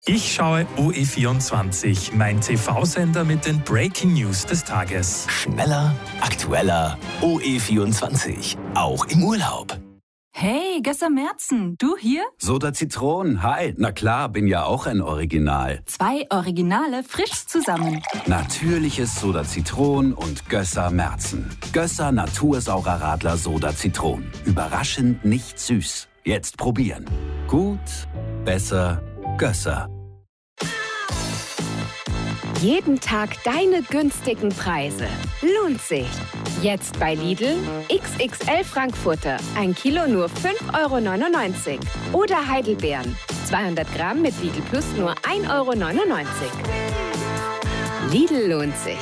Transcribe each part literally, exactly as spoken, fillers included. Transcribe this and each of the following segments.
Ich schaue O E vierundzwanzig, mein T V-Sender mit den Breaking News des Tages. Schneller, aktueller, O E vierundzwanzig, auch im Urlaub. Hey, Gösser Merzen, du hier? Soda Zitron, hi. Na klar, bin ja auch ein Original. Zwei Originale frisch zusammen. Natürliches Soda Zitron und Gösser Merzen. Gösser Natursaurer Radler Soda Zitron. Überraschend nicht süß. Jetzt probieren. Gut, besser, Gösser. Jeden Tag deine günstigen Preise. Lohnt sich. Jetzt bei Lidl X X L Frankfurter. Ein Kilo nur fünf Euro neunundneunzig. Oder Heidelbeeren. zweihundert Gramm mit Lidl Plus nur ein Euro neunundneunzig. Lidl lohnt sich.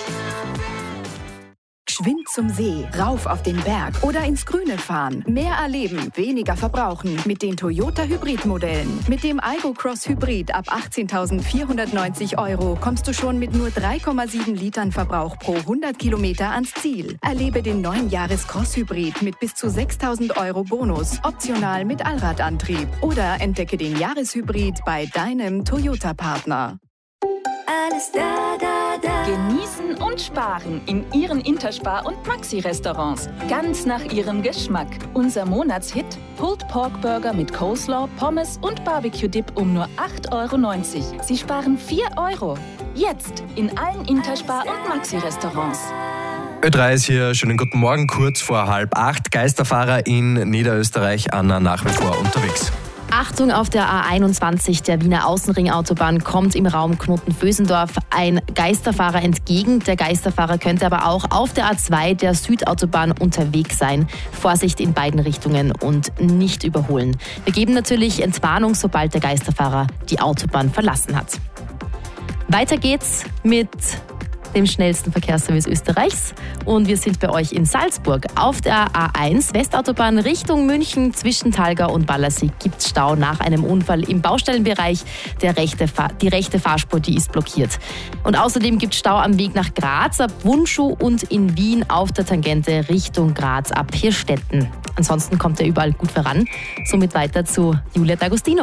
Geschwind zum See, rauf auf den Berg oder ins Grüne fahren. Mehr erleben, weniger verbrauchen mit den Toyota Hybrid-Modellen. Mit dem Aygo Cross Hybrid ab achtzehntausendvierhundertneunzig Euro kommst du schon mit nur drei Komma sieben Litern Verbrauch pro hundert Kilometer ans Ziel. Erlebe den neuen Jahres Cross Hybrid mit bis zu sechstausend Euro Bonus, optional mit Allradantrieb. Oder entdecke den Jahreshybrid bei deinem Toyota-Partner. Alles da, da, da. Genießen und sparen in Ihren Interspar- und Maxi-Restaurants. Ganz nach Ihrem Geschmack. Unser Monatshit: Pulled Pork Burger mit Coleslaw, Pommes und Barbecue-Dip um nur acht Euro neunzig. Sie sparen vier Euro. Jetzt in allen Interspar- und Maxi-Restaurants. Ö drei ist hier, schönen guten Morgen, kurz vor halb acht. Geisterfahrer in Niederösterreich, Anna, nach wie vor unterwegs. Achtung, auf der A einundzwanzig der Wiener Außenringautobahn kommt im Raum Knoten-Vösendorf ein Geisterfahrer entgegen. Der Geisterfahrer könnte aber auch auf der A zwei der Südautobahn unterwegs sein. Vorsicht in beiden Richtungen und nicht überholen. Wir geben natürlich Entwarnung, sobald der Geisterfahrer die Autobahn verlassen hat. Weiter geht's mit dem schnellsten Verkehrsservice Österreichs. Und wir sind bei euch in Salzburg. Auf der A eins Westautobahn Richtung München zwischen Talgau und Wallersee gibt es Stau nach einem Unfall im Baustellenbereich. Der rechte Fahr- die rechte Fahrspur, die ist blockiert. Und außerdem gibt es Stau am Weg nach Graz ab Wunschow und in Wien auf der Tangente Richtung Graz ab Hirstetten. Ansonsten kommt er überall gut voran. Somit weiter zu Julia D'Agostino.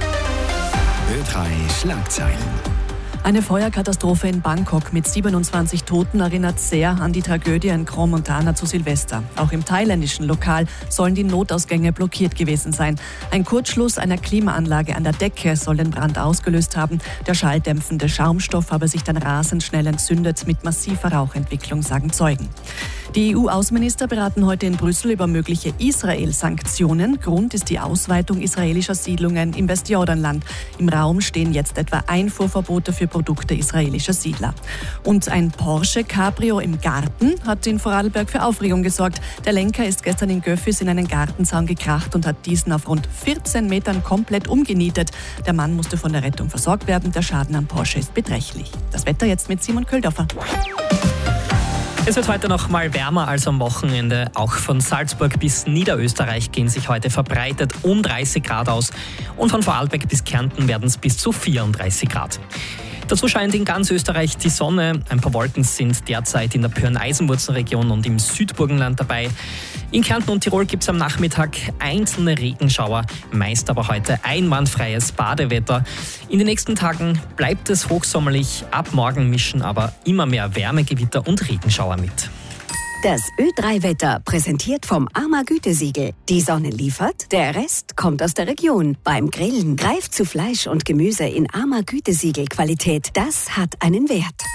Ö drei Schlagzeilen. Eine Feuerkatastrophe in Bangkok mit siebenundzwanzig Toten erinnert sehr an die Tragödie in Grand Montana zu Silvester. Auch im thailändischen Lokal sollen die Notausgänge blockiert gewesen sein. Ein Kurzschluss einer Klimaanlage an der Decke soll den Brand ausgelöst haben. Der schalldämpfende Schaumstoff habe sich dann rasend schnell entzündet mit massiver Rauchentwicklung, sagen Zeugen. Die E U-Außenminister beraten heute in Brüssel über mögliche Israel-Sanktionen. Grund ist die Ausweitung israelischer Siedlungen im Westjordanland. Im Raum stehen jetzt etwa Einfuhrverbote für Produkte israelischer Siedler. Und ein Porsche Cabrio im Garten hat in Vorarlberg für Aufregung gesorgt. Der Lenker ist gestern in Göffis in einen Gartenzaun gekracht und hat diesen auf rund vierzehn Metern komplett umgenietet. Der Mann musste von der Rettung versorgt werden. Der Schaden am Porsche ist beträchtlich. Das Wetter jetzt mit Simon Köldorfer. Es wird heute noch mal wärmer als am Wochenende. Auch von Salzburg bis Niederösterreich gehen sich heute verbreitet um dreißig Grad aus. Und von Vorarlberg bis Kärnten werden es bis zu vierunddreißig Grad. Dazu scheint in ganz Österreich die Sonne. Ein paar Wolken sind derzeit in der Pöhren-Eisenwurzen-Region und im Südburgenland dabei. In Kärnten und Tirol gibt es am Nachmittag einzelne Regenschauer, meist aber heute einwandfreies Badewetter. In den nächsten Tagen bleibt es hochsommerlich, ab morgen mischen aber immer mehr Wärmegewitter und Regenschauer mit. Das Ö drei Wetter präsentiert vom AMA Gütesiegel. Die Sonne liefert, der Rest kommt aus der Region. Beim Grillen greift zu Fleisch und Gemüse in AMA Gütesiegel Qualität. Das hat einen Wert.